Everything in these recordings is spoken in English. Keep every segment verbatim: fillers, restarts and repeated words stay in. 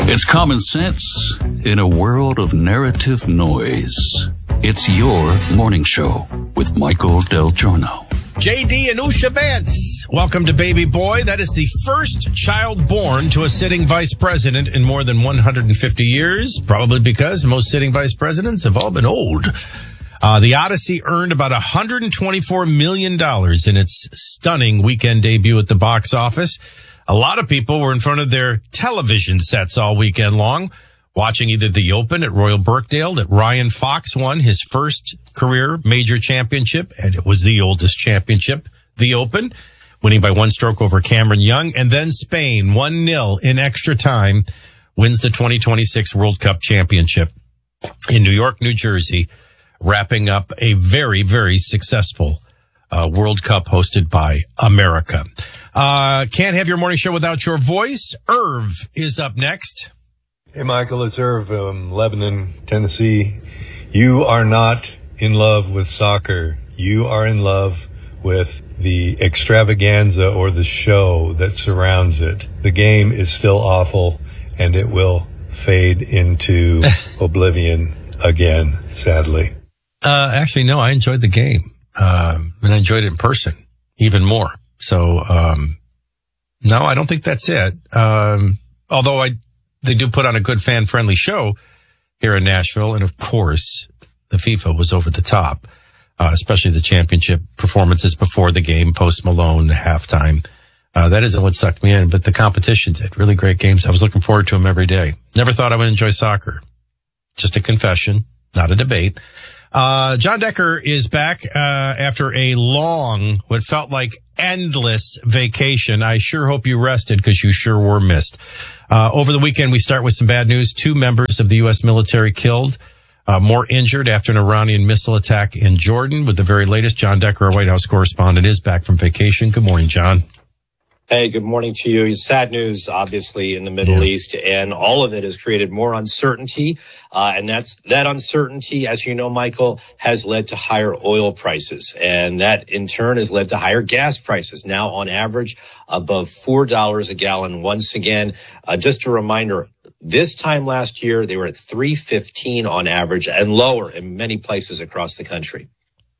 It's common sense in a world of narrative noise. It's your morning show with Michael Del Giorno. J D and Usha Vance. Welcome to Baby Boy. That is the first child born to a sitting vice president in more than one hundred fifty years, probably because most sitting vice presidents have all been old. Uh, the Odyssey earned about one hundred twenty-four million dollars in its stunning weekend debut at the box office. A lot of people were in front of their television sets all weekend long, watching either the Open at Royal Birkdale that Ryan Fox won his first career major championship, and it was the oldest championship, the Open, winning by one stroke over Cameron Young, and then Spain, one nil in extra time, wins the twenty twenty-six World Cup Championship in New York, New Jersey, wrapping up a very, very successful Uh, World Cup hosted by America. Uh, can't have your morning show without your voice. Irv is up next. Hey, Michael, it's Irv, um, Lebanon, Tennessee. You are not in love with soccer. You are in love with the extravaganza or the show that surrounds it. The game is still awful, and it will fade into oblivion again, sadly. Uh, actually, no, I enjoyed the game. Um, and I enjoyed it in person even more. So, um, no, I don't think that's it. Um, although I, they do put on a good fan friendly show here in Nashville. And of course, the FIFA was over the top, uh, especially the championship performances before the game, Post Malone, halftime. Uh, that isn't what sucked me in, but the competition did. Really great games. I was looking forward to them every day. Never thought I would enjoy soccer. Just a confession, not a debate. Uh, John Decker is back, uh, after a long, what felt like endless vacation. I sure hope you rested because you sure were missed. Uh, over the weekend, we start with some bad news. Two members of the U S military killed, uh, more injured after an Iranian missile attack in Jordan. With the very latest, John Decker, our White House correspondent, is back from vacation. Good morning, John. Hey, good morning to you. Sad news, obviously, in the Middle yeah. East, and all of it has created more uncertainty. Uh, and that's that uncertainty, as you know, Michael, has led to higher oil prices. And that, in turn, has led to higher gas prices, now on average above four dollars a gallon once again. Uh, just a reminder, this time last year, they were at three fifteen on average and lower in many places across the country.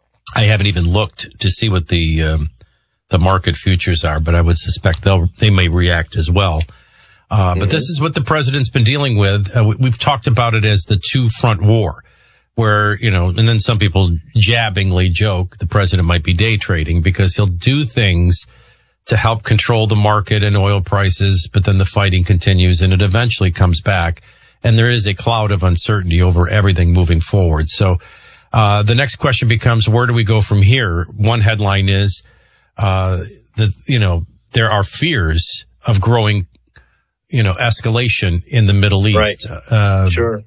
I haven't even looked to see what the um the market futures are, but I would suspect they'll, they may react as well. Uh, mm-hmm. But this is what the president's been dealing with. Uh, we, we've talked about it as the two front war where, you know, and then some people jabbingly joke the president might be day trading because he'll do things to help control the market and oil prices, but then the fighting continues and it eventually comes back. And there is a cloud of uncertainty over everything moving forward. So, uh, the next question becomes, where do we go from here? One headline is, Uh, the, you know, there are fears of growing, you know, escalation in the Middle East. Right. Uh, sure.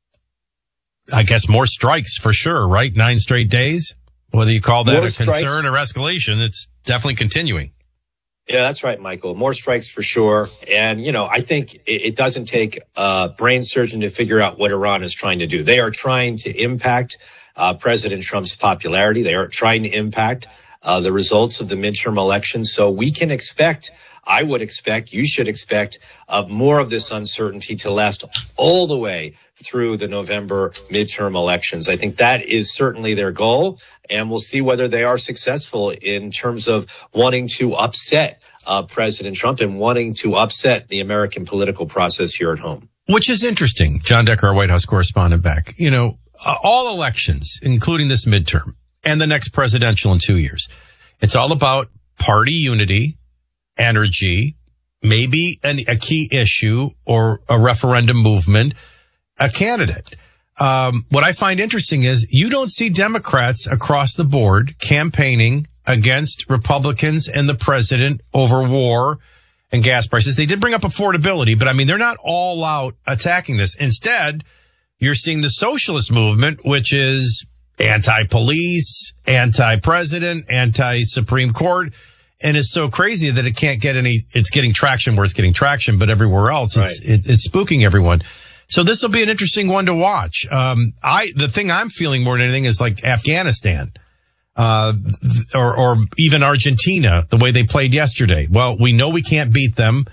I guess more strikes for sure, right? Nine straight days. Whether you call that more a strikes. concern or escalation, it's definitely continuing. Yeah, that's right, Michael. More strikes for sure. And, you know, I think it, it doesn't take a brain surgeon to figure out what Iran is trying to do. They are trying to impact, uh, President Trump's popularity. They are trying to impact Uh, the results of the midterm elections. So we can expect, I would expect, you should expect uh, more of this uncertainty to last all the way through the November midterm elections. I think that is certainly their goal, and we'll see whether they are successful in terms of wanting to upset uh, President Trump and wanting to upset the American political process here at home. Which is interesting. John Decker, our White House correspondent, back. You know, uh, all elections, including this midterm, and the next presidential in two years. It's all about party unity, energy, maybe an, a key issue or a referendum movement, a candidate. Um, what I find interesting is you don't see Democrats across the board campaigning against Republicans and the president over war and gas prices. They did bring up affordability, but I mean, they're not all out attacking this. Instead, you're seeing the socialist movement, which is anti-police, anti-president, anti-Supreme Court, and it's so crazy that it can't get any, it's getting traction where it's getting traction, but everywhere else, right. it's, it, it's spooking everyone. So this will be an interesting one to watch. Um, I, the thing I'm feeling more than anything is like Afghanistan, uh, or, or even Argentina, the way they played yesterday. Well, we know we can't beat them.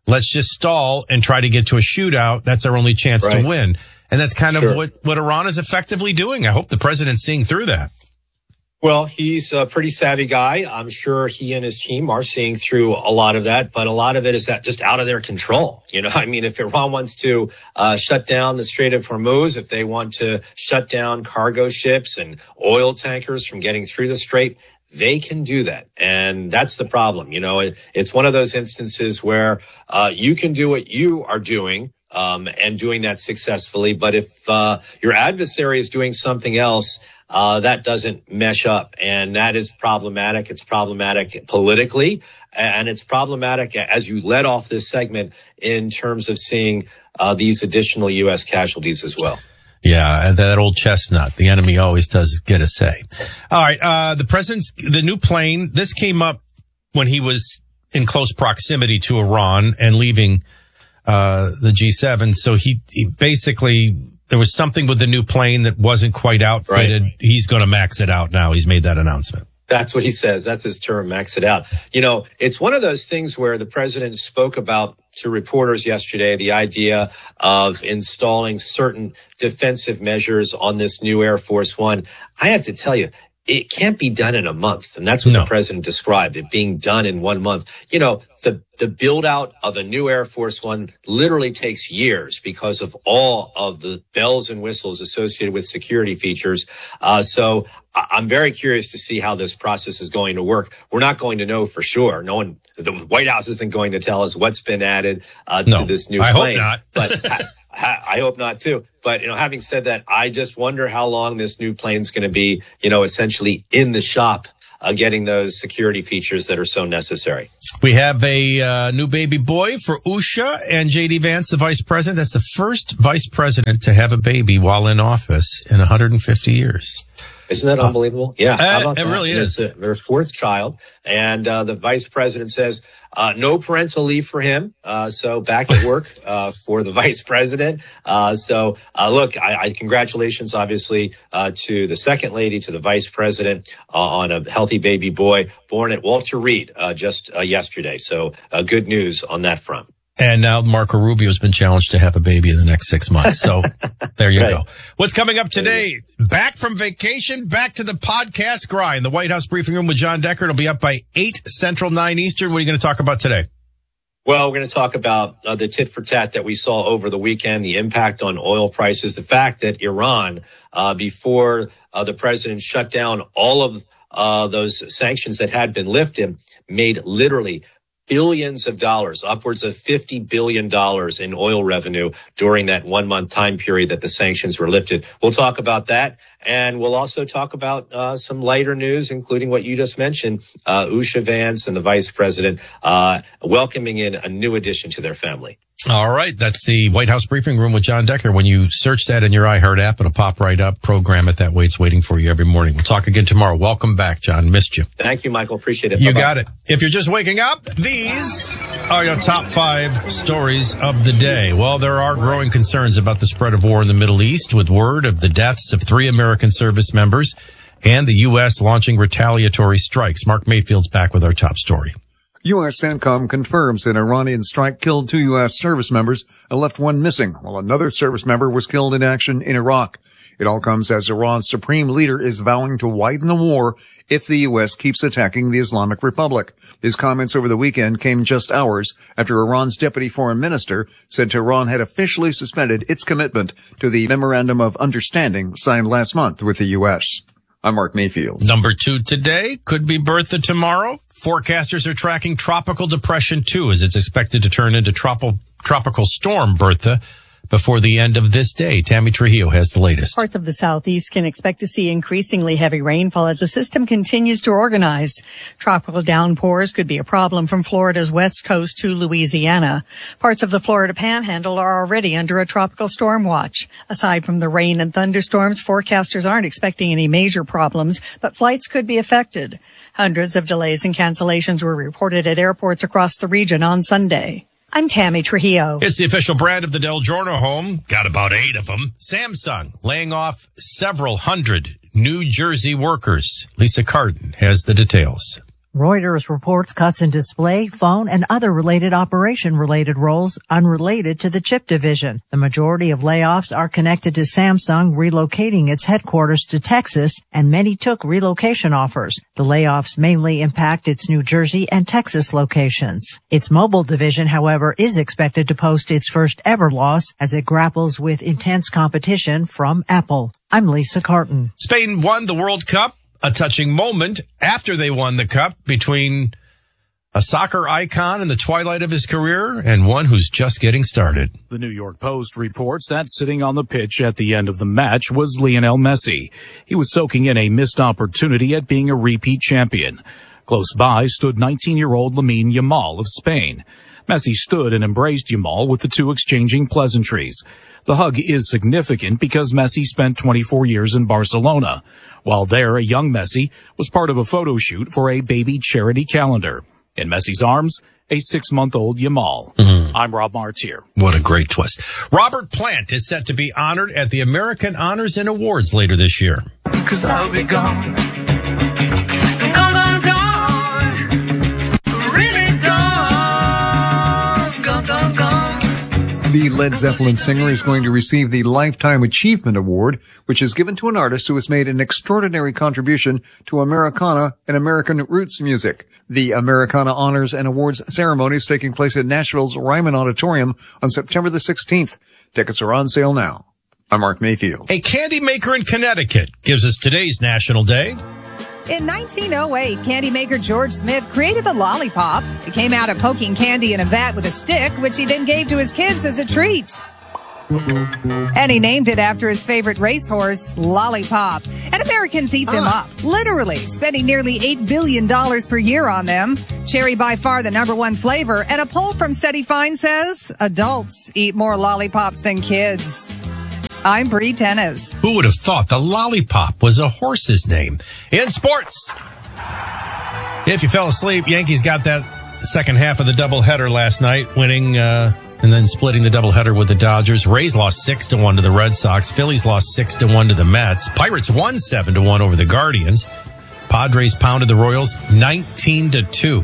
let's just stall and try to get to a shootout. That's our only chance Right. to win. And that's kind Sure. of what, what Iran is effectively doing. I hope the president's seeing through that. Well, he's a pretty savvy guy. I'm sure he and his team are seeing through a lot of that, but a lot of it is that just out of their control. You know, I mean, if Iran wants to uh, shut down the Strait of Hormuz, if they want to shut down cargo ships and oil tankers from getting through the strait, they can do that. And that's the problem. You know, it, it's one of those instances where uh, you can do what you are doing um, and doing that successfully. But if uh, your adversary is doing something else, Uh, that doesn't mesh up, and that is problematic. It's problematic politically, and it's problematic as you led off this segment in terms of seeing uh, these additional U S casualties as well. Yeah, that old chestnut. The enemy always does get a say. All right, uh, the president's, the new plane, this came up when he was in close proximity to Iran and leaving uh, the G seven, so he, he basically... There was something with the new plane that wasn't quite outfitted. Right. He's going to max it out now. He's made that announcement. That's what he says. That's his term, max it out. You know, it's one of those things where the president spoke about to reporters yesterday, the idea of installing certain defensive measures on this new Air Force One. I have to tell you, it can't be done in a month. And that's what No. the president described, it being done in one month. You know, the, the build out of a new Air Force One literally takes years because of all of the bells and whistles associated with security features. Uh, so I- I'm very curious to see how this process is going to work. We're not going to know for sure. No one, the White House isn't going to tell us what's been added uh, No, to this new I hope plane. not. But I, I hope not too. But, you know, having said that, I just wonder how long this new plane's going to be, you know, essentially in the shop, uh, getting those security features that are so necessary. We have a uh, new baby boy for Usha and J D Vance, the vice president. That's the first vice president to have a baby while in office in one hundred fifty years. Isn't that unbelievable? Yeah, Uh, how about it that? really And is. It's a, their fourth child, and uh, the vice president says uh, no parental leave for him. Uh, so back at work uh, for the vice president. Uh, so uh, look, I, I congratulations, obviously, uh, to the second lady, to the vice president uh, on a healthy baby boy born at Walter Reed uh, just uh, yesterday. So uh, good news on that front. And now Marco Rubio has been challenged to have a baby in the next six months. So there you Right. go. What's coming up today? Back from vacation, back to the podcast grind. The White House Briefing Room with John Decker. It'll be up by eight Central, nine Eastern. What are you going to talk about today? Well, we're going to talk about uh, the tit for tat that we saw over the weekend, the impact on oil prices, the fact that Iran, uh, before uh, the president shut down all of uh, those sanctions that had been lifted, made literally billions of dollars, upwards of fifty billion dollars in oil revenue during that one month time period that the sanctions were lifted. We'll talk about that. And we'll also talk about uh, some lighter news, including what you just mentioned, uh, Usha Vance and the vice president uh, welcoming in a new addition to their family. All right. That's the White House Briefing Room with John Decker. When you search that in your iHeart app, it'll pop right up. Program it that way. It's waiting for you every morning. We'll talk again tomorrow. Welcome back, John. Missed you. Thank you, Michael. Appreciate it. You Bye-bye. got it. If you're just waking up, these are your top five stories of the day. Well, there are growing concerns about the spread of war in the Middle East, with word of the deaths of three American service members and the U S launching retaliatory strikes. Mark Mayfield's back with our top story. U S CENTCOM confirms an Iranian strike killed two U S service members and left one missing, while another service member was killed in action in Iraq. It all comes as Iran's supreme leader is vowing to widen the war if the U S keeps attacking the Islamic Republic. His comments over the weekend came just hours after Iran's deputy foreign minister said Tehran had officially suspended its commitment to the Memorandum of Understanding signed last month with the U S. I'm Mark Mayfield. Number two today could be Bertha tomorrow. Forecasters are tracking Tropical Depression two as it's expected to turn into tropical tropical storm Bertha before the end of this day. Tammy Trujillo has the latest. Parts of the southeast can expect to see increasingly heavy rainfall as the system continues to organize. Tropical downpours could be a problem from Florida's west coast to Louisiana. Parts of the Florida Panhandle are already under a tropical storm watch. Aside from the rain and thunderstorms, forecasters aren't expecting any major problems, but flights could be affected. Hundreds of delays and cancellations were reported at airports across the region on Sunday. I'm Tammy Trujillo. It's the official brand of the Del Giorno home. Got about eight of them. Samsung laying off several hundred New Jersey workers. Lisa Carden has the details. Reuters reports cuts in display, phone, and other related operation-related roles unrelated to the chip division. The majority of layoffs are connected to Samsung relocating its headquarters to Texas, and many took relocation offers. The layoffs mainly impact its New Jersey and Texas locations. Its mobile division, however, is expected to post its first ever loss as it grapples with intense competition from Apple. I'm Lisa Carton. Spain won the World Cup. A touching moment after they won the cup between a soccer icon in the twilight of his career and one who's just getting started. The New York Post reports that sitting on the pitch at the end of the match was Lionel Messi. He was soaking in a missed opportunity at being a repeat champion. Close by stood nineteen-year-old Lamine Yamal of Spain. Messi stood and embraced Yamal, with the two exchanging pleasantries. The hug is significant because Messi spent twenty-four years in Barcelona. While there, a young Messi was part of a photo shoot for a baby charity calendar. In Messi's arms, a six-month-old Yamal. Mm-hmm. I'm Rob Martier. What a great twist. Robert Plant is set to be honored at the American Honors and Awards later this year. Cause I'll be gone. Gone, gone, gone. Really gone. Gone, gone, gone. The Led Zeppelin singer is going to receive the Lifetime Achievement Award, which is given to an artist who has made an extraordinary contribution to Americana and American roots music. The Americana Honors and Awards ceremony is taking place at Nashville's Ryman Auditorium on September the sixteenth. Tickets are on sale now. I'm Mark Mayfield. A candy maker in Connecticut gives us today's National Day. In nineteen oh eight, candy maker George Smith created the lollipop. It came out of poking candy in a vat with a stick, which he then gave to his kids as a treat. And he named it after his favorite racehorse, Lollipop. And Americans eat them ah. up, literally, spending nearly eight billion dollars per year on them. Cherry by far the number one flavor. And a poll from Steady Fine says adults eat more lollipops than kids. I'm Bree Tennis. Who would have thought the Lollipop was a horse's name? In sports, if you fell asleep, Yankees got that second half of the doubleheader last night, winning uh, and then splitting the doubleheader with the Dodgers. Rays lost six to one to the Red Sox. Phillies lost six to one to the Mets. Pirates won seven to one over the Guardians. Padres pounded the Royals nineteen to two.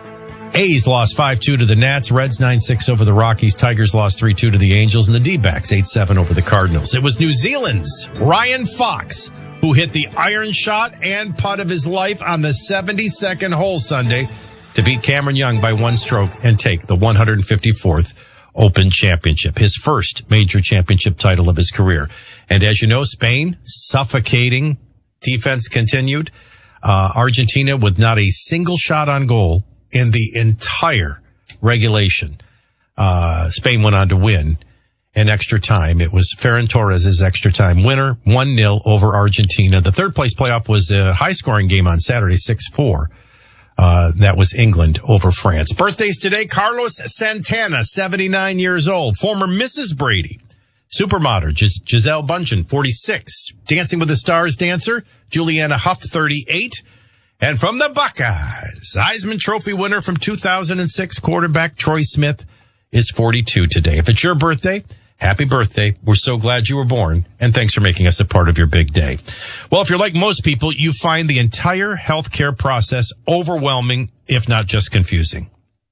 A's lost five two to the Nats. Reds nine six over the Rockies. Tigers lost three two to the Angels. And the D-backs eight seven over the Cardinals. It was New Zealand's Ryan Fox who hit the iron shot and putt of his life on the seventy-second hole Sunday to beat Cameron Young by one stroke and take the one hundred fifty-fourth Open Championship, his first major championship title of his career. And as you know, Spain, suffocating defense continued. Uh, Argentina with not a single shot on goal in the entire regulation. Uh, Spain went on to win in extra time. It was Ferran Torres' extra time winner, one nil over Argentina. The third place playoff was a high scoring game on Saturday, six four. Uh, that was England over France. Birthdays today, Carlos Santana, seventy-nine years old. Former Missus Brady. Supermodel, Gis- Giselle Bundchen, forty-six. Dancing with the Stars dancer, Juliana Huff, thirty-eight. And from the Buckeyes, Heisman Trophy winner from two thousand six, quarterback Troy Smith, is forty-two today. If it's your birthday, happy birthday. We're so glad you were born, and thanks for making us a part of your big day. Well, if you're like most people, you find the entire healthcare process overwhelming, if not just confusing.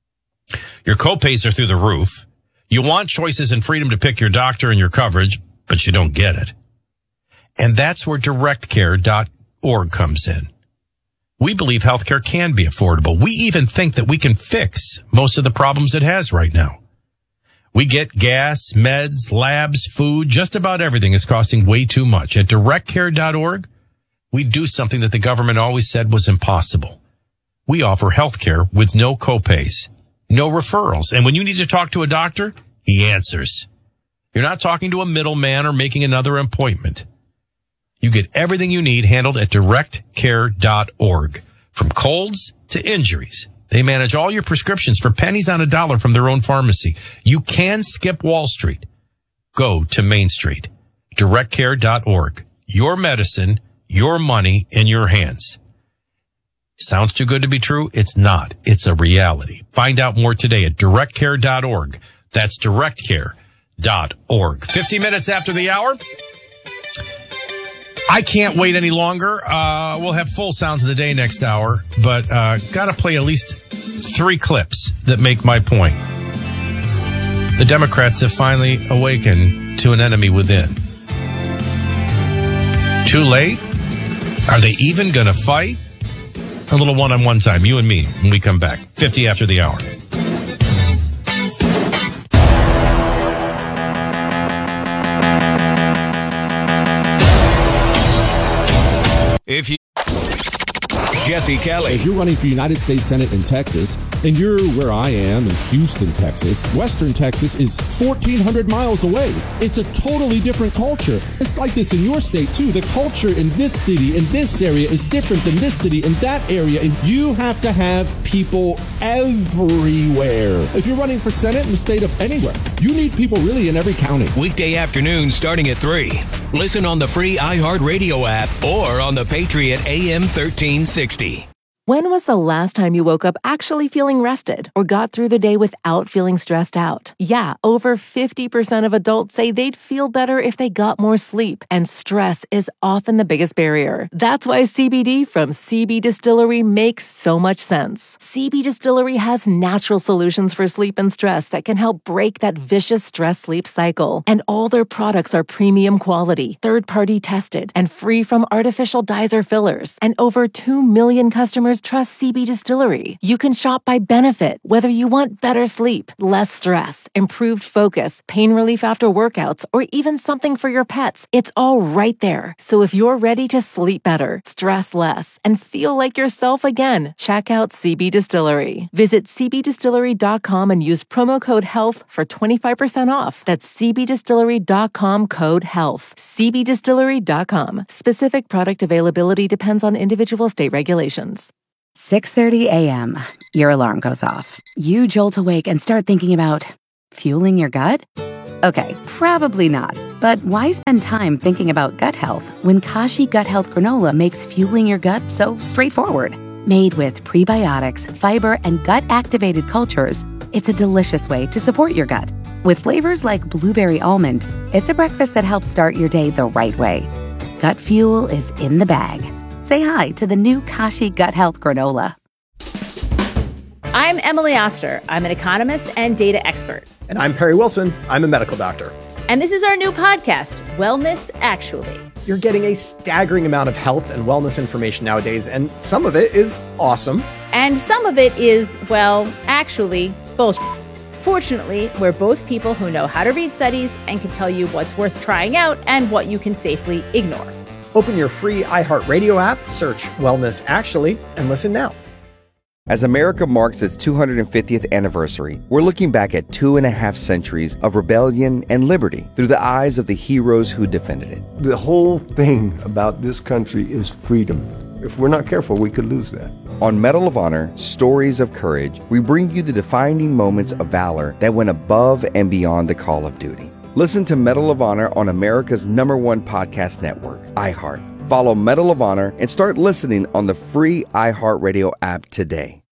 Your copays are through the roof. You want choices and freedom to pick your doctor and your coverage, but you don't get it. And that's where direct care dot org comes in. We believe healthcare can be affordable. We even think that we can fix most of the problems it has right now. We get gas, meds, labs, food, just about everything is costing way too much. At direct care dot org, we do something that the government always said was impossible. We offer healthcare with no copays, no referrals. And when you need to talk to a doctor, he answers. You're not talking to a middleman or making another appointment. You get everything you need handled at direct care dot org. From colds to injuries. They manage all your prescriptions for pennies on a dollar from their own pharmacy. You can skip Wall Street. Go to Main Street. direct care dot org. Your medicine, your money in your hands. Sounds too good to be true? It's not. It's a reality. Find out more today at direct care dot org. That's direct care dot org. fifty minutes after the hour. I can't wait any longer. Uh, we'll have full sounds of the day next hour, but uh, got to play at least three clips that make my point. The Democrats have finally awakened to an enemy within. Too late? Are they even going to fight? A little one-on-one time, you and me, when we come back. fifty after the hour. If you Jesse Kelly. If you're running for United States Senate in Texas, and you're where I am in Houston, Texas, Western Texas is fourteen hundred miles away. It's a totally different culture. It's like this in your state, too. The culture in this city, in this area, is different than this city, in that area, and you have to have people everywhere. If you're running for Senate in the state of anywhere, you need people really in every county. Weekday afternoon starting at three. Listen on the free iHeartRadio app or on the Patriot A M thirteen sixty. When was the last time you woke up actually feeling rested or got through the day without feeling stressed out? Yeah, over fifty percent of adults say they'd feel better if they got more sleep, and stress is often the biggest barrier. That's why C B D from C B Distillery makes so much sense. C B Distillery has natural solutions for sleep and stress that can help break that vicious stress-sleep cycle. And all their products are premium quality, third-party tested, and free from artificial dyes or fillers. And over two million customers trust C B Distillery. You can shop by benefit, whether you want better sleep, less stress, improved focus, pain relief after workouts, or even something for your pets. It's all right there. So if you're ready to sleep better, stress less, and feel like yourself again, check out C B Distillery. Visit c b distillery dot com and use promo code HEALTH for twenty-five percent off. That's c b distillery dot com code HEALTH. c b distillery dot com. Specific product availability depends on individual state regulations. six thirty a.m. Your alarm goes off. You jolt awake and start thinking about fueling your gut? Okay, probably not. But why spend time thinking about gut health when Kashi Gut Health Granola makes fueling your gut so straightforward? Made with prebiotics, fiber, and gut-activated cultures, it's a delicious way to support your gut. With flavors like blueberry almond, it's a breakfast that helps start your day the right way. Gut fuel is in the bag. Say hi to the new Kashi Gut Health Granola. I'm Emily Oster. I'm an economist and data expert. And I'm Perry Wilson. I'm a medical doctor. And this is our new podcast, Wellness Actually. You're getting a staggering amount of health and wellness information nowadays, and some of it is awesome. And some of it is, well, actually, bullshit. Fortunately, we're both people who know how to read studies and can tell you what's worth trying out and what you can safely ignore. Open your free iHeartRadio app, search Wellness Actually, and listen now. As America marks its two hundred fiftieth anniversary, we're looking back at two and a half centuries of rebellion and liberty through the eyes of the heroes who defended it. The whole thing about this country is freedom. If we're not careful, we could lose that. On Medal of Honor, Stories of Courage, we bring you the defining moments of valor that went above and beyond the call of duty. Listen to Medal of Honor on America's number one podcast network, iHeart. Follow Medal of Honor and start listening on the free iHeartRadio app today.